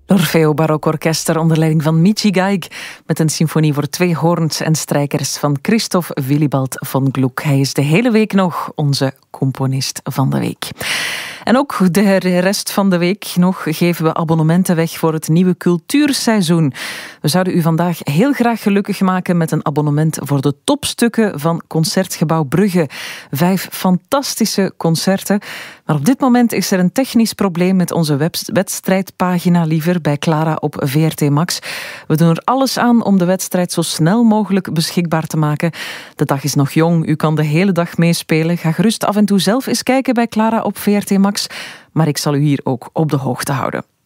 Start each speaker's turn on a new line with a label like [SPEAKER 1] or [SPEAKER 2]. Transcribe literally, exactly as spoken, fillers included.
[SPEAKER 1] L'Orfeo Barokorkester onder leiding van Michi Gaig met een symfonie voor twee hoorns en strijkers van Christoph Willibald von Gluck. Hij is de hele week nog onze componist van de week. En ook de rest van de week nog geven we abonnementen weg voor het nieuwe cultuurseizoen. We zouden u vandaag heel graag gelukkig maken met een abonnement voor de topstukken van Concertgebouw Brugge. Vijf fantastische concerten. Maar op dit moment is er een technisch probleem met onze webs- wedstrijdpagina liever bij Clara op V R T Max. We doen er alles aan om de wedstrijd zo snel mogelijk beschikbaar te maken. De dag is nog jong, u kan de hele dag meespelen. Ga gerust af en toe zelf eens kijken bij Clara op V R T Max. Maar ik zal u hier ook op de hoogte houden.